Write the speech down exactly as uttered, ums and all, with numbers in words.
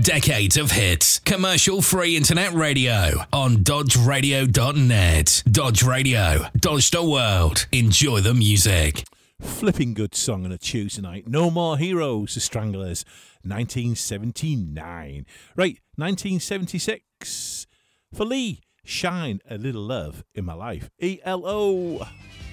Decades of hits. Commercial-free internet radio on dodge radio dot net. Dodge Radio. Dodge the world. Enjoy the music. Flipping good song on a Tuesday night. No More Heroes, The Stranglers, nineteen seventy-nine. Right, nineteen seventy-six. For Lee, Shine a Little Love in My Life. E L O.